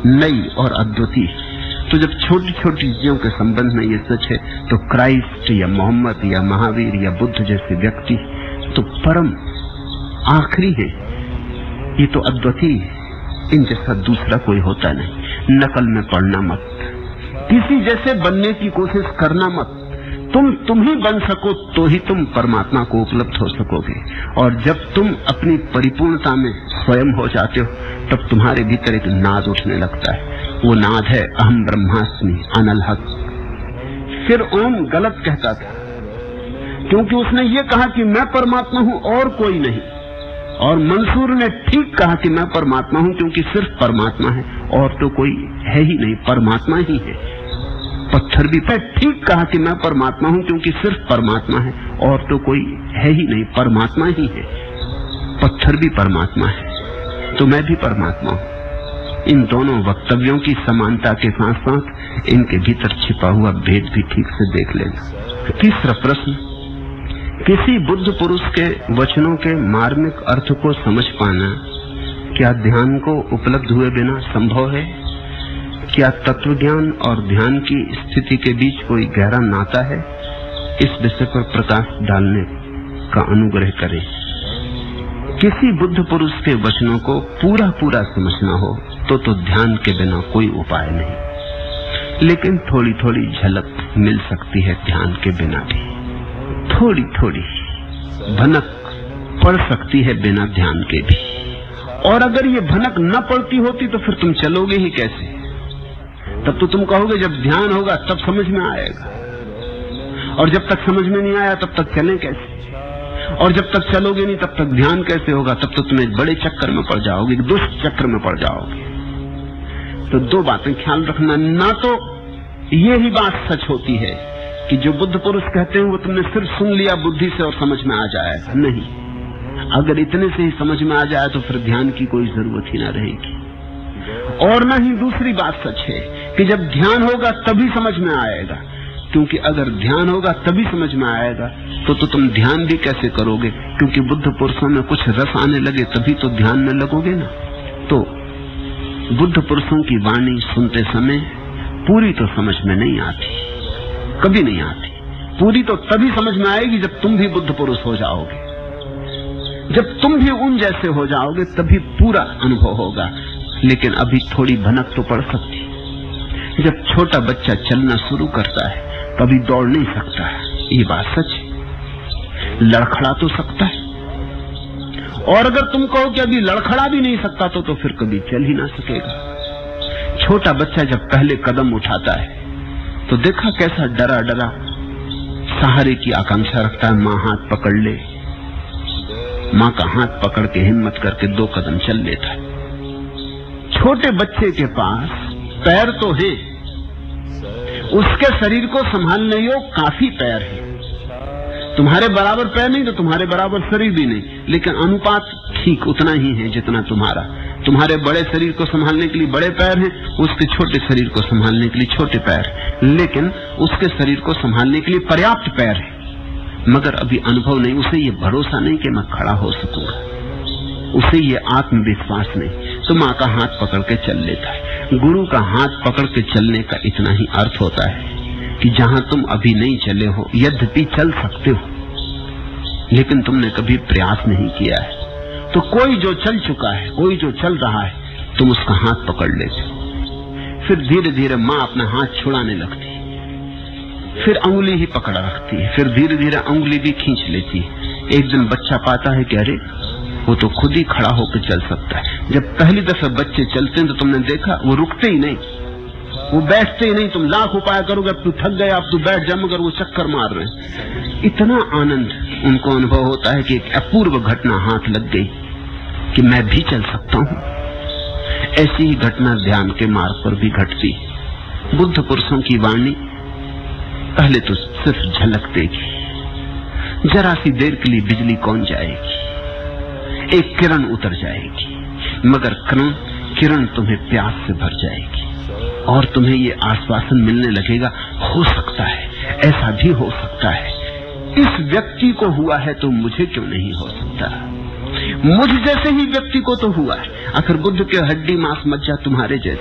नई और अद्वितीय। तो जब छोटी छोटी चीजों के संबंध में ये सच है, तो क्राइस्ट या मोहम्मद या महावीर या बुद्ध जैसे व्यक्ति तो परम आखिरी है। ये तो अद्वितीय है, इन जैसा दूसरा कोई होता नहीं। नकल में पड़ना मत, किसी जैसे बनने की कोशिश करना मत। तुम ही बन सको तो ही तुम परमात्मा को उपलब्ध हो सकोगे। और जब तुम अपनी परिपूर्णता में स्वयं हो जाते हो, तब तुम्हारे भीतर एक नाद उठने लगता है। वो नाद है अहम ब्रह्मास्मि अनल हक। फिर ओम गलत कहता था, क्योंकि उसने ये कहा कि मैं परमात्मा हूं और कोई नहीं। और मंसूर ने ठीक कहा कि मैं परमात्मा हूं, क्योंकि सिर्फ परमात्मा है और तो कोई है ही नहीं, परमात्मा ही है। पत्थर भी ठीक कहा कि मैं परमात्मा हूं, क्योंकि सिर्फ परमात्मा है और तो कोई है ही नहीं, परमात्मा ही है। पत्थर भी परमात्मा है, तो मैं भी परमात्मा हूं। इन दोनों वक्तव्यों की समानता के साथ साथ इनके भीतर छिपा हुआ भेद भी ठीक से देख लेना। तीसरा प्रश्न, किसी बुद्ध पुरुष के वचनों के मार्मिक अर्थ को समझ पाना क्या ध्यान को उपलब्ध हुए बिना संभव है? क्या तत्व ज्ञान और ध्यान की स्थिति के बीच कोई गहरा नाता है? इस विषय पर प्रकाश डालने का अनुग्रह करें। किसी बुद्ध पुरुष के वचनों को पूरा पूरा समझना हो तो ध्यान के बिना कोई उपाय नहीं, लेकिन थोड़ी थोड़ी झलक मिल सकती है ध्यान के बिना भी। थोड़ी थोड़ी भनक पड़ सकती है बिना ध्यान के भी। और अगर ये भनक न पड़ती होती तो फिर तुम चलोगे ही कैसे? तब तो तुम कहोगे जब ध्यान होगा तब समझ में आएगा, और जब तक समझ में नहीं आया तब तक चलें कैसे? और जब तक चलोगे नहीं तब तक ध्यान कैसे होगा? तब तो तुम एक बड़े चक्कर में पड़ जाओगे, एक दुष्ट चक्र में पड़ जाओगे। तो दो बातें ख्याल रखना, ना तो ये ही बात सच होती है कि जो बुद्ध पुरुष कहते हैं वो तुमने सिर्फ सुन लिया बुद्धि से और समझ में आ जाएगा, नहीं। अगर इतने से ही समझ में आ जाए तो फिर ध्यान की कोई जरूरत ही ना रहेगी। और ना ही दूसरी बात सच है कि जब ध्यान होगा तभी समझ में आएगा, क्योंकि अगर ध्यान होगा तभी समझ में आएगा तो तुम ध्यान भी कैसे करोगे? क्योंकि बुद्ध पुरुषों में कुछ रस आने लगे तभी तो ध्यान में लगोगे ना। तो बुद्ध पुरुषों की वाणी सुनते समय पूरी तो समझ में नहीं आती, कभी नहीं आती। पूरी तो तभी समझ में आएगी जब तुम भी बुद्ध पुरुष हो जाओगे, जब तुम भी उन जैसे हो जाओगे तभी पूरा अनुभव होगा। लेकिन अभी थोड़ी भनक तो पड़ सकती। जब छोटा बच्चा चलना शुरू करता है कभी दौड़ नहीं सकता है, ये बात सच है। लड़खड़ा तो सकता है, और अगर तुम कहो कि अभी लड़खड़ा भी नहीं सकता तो फिर कभी चल ही ना सकेगा। छोटा बच्चा जब पहले कदम उठाता है तो देखा कैसा डरा डरा सहारे की आकांक्षा रखता है। माँ हाथ पकड़ ले, माँ का हाथ पकड़ के हिम्मत करके 2 कदम चल लेता है। छोटे बच्चे के पास पैर तो है, उसके शरीर को संभालने योग्य काफी पैर है। तुम्हारे बराबर पैर नहीं तो तुम्हारे बराबर शरीर भी नहीं, लेकिन अनुपात ठीक उतना ही है जितना तुम्हारा। तुम्हारे बड़े शरीर को संभालने के लिए बड़े पैर हैं, उसके छोटे शरीर को संभालने के लिए छोटे पैर, लेकिन उसके शरीर को संभालने के लिए पर्याप्त पैर है। मगर अभी अनुभव नहीं, उसे ये भरोसा नहीं कि मैं खड़ा हो सकूंगा, उसे ये आत्मविश्वास नहीं। तो माँ का हाथ पकड़ के चल लेता है। गुरु का हाथ पकड़ के चलने का इतना ही अर्थ होता है कि जहां तुम अभी नहीं चले हो, यद्यपि चल सकते हो, लेकिन तुमने कभी प्रयास नहीं किया है। तो कोई जो चल चुका है, कोई जो चल रहा है, तुम उसका हाथ पकड़ लेते हो। फिर धीरे धीरे माँ अपना हाथ छुड़ाने लगती है, फिर अंगुली ही पकड़ रखती है, फिर धीरे धीरे अंगुली भी खींच लेती है। एक दिन बच्चा पाता है कि अरे वो तो खुद ही खड़ा होकर चल सकता है। जब पहली दफे बच्चे चलते हैं तो तुमने देखा वो रुकते ही नहीं, वो बैठते ही नहीं। तुम लाख उपाय करोगे, अब तू थक गया, अब तू बैठ जा, मगर वो चक्कर मार रहे हैं। इतना आनंद उनको अनुभव होता है कि एक अपूर्व घटना हाथ लग गई कि मैं भी चल सकता हूँ। ऐसी ही घटना ध्यान के मार्ग पर भी घटती। बुद्ध पुरुषों की वाणी पहले तो सिर्फ झलक देगी, जरा सी देर के लिए बिजली कौन जाएगी, एक किरण उतर जाएगी, मगर किरण तुम्हें प्यास से भर जाएगी और तुम्हें ये आश्वासन मिलने लगेगा, हो सकता है, ऐसा भी हो सकता है। इस व्यक्ति को हुआ है तो मुझे क्यों नहीं हो सकता? मुझ जैसे ही व्यक्ति को तो हुआ है। आखिर बुद्ध के हड्डी मांस मज्जा तुम्हारे जैसे